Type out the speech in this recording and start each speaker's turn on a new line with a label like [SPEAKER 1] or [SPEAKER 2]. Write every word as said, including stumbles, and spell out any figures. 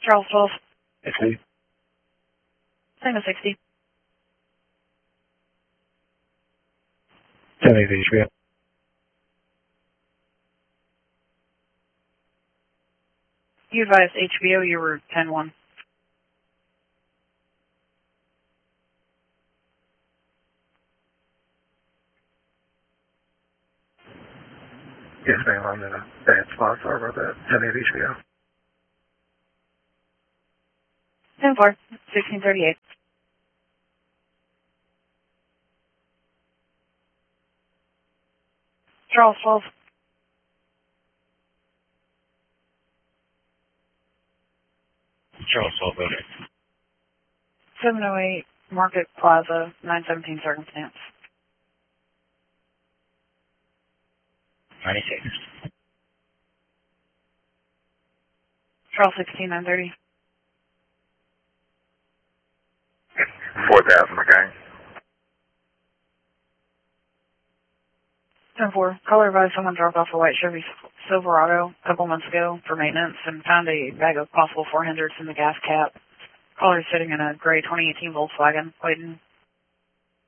[SPEAKER 1] Charles twelve.
[SPEAKER 2] sixty.
[SPEAKER 1] Same as sixty.
[SPEAKER 2] ten eighty H B O.
[SPEAKER 1] You advised H B O you were ten one.
[SPEAKER 2] Yes, ma'am, I'm in a bad spot. Sorry about that. ten eighty H B O.
[SPEAKER 1] ten four. sixteen thirty-eight. Charles twelve.
[SPEAKER 2] Charles twelve, okay.
[SPEAKER 1] seven oh eight Market Plaza, nine seventeen Circumstance.
[SPEAKER 2] ninety-six.
[SPEAKER 1] Charles sixteen nine thirty.
[SPEAKER 2] four thousand, okay.
[SPEAKER 1] ten four. Caller advised someone dropped off a white Chevy Silverado a couple months ago for maintenance and found a bag of possible four hundreds in the gas cap. Caller is sitting in a gray twenty eighteen Volkswagen, waiting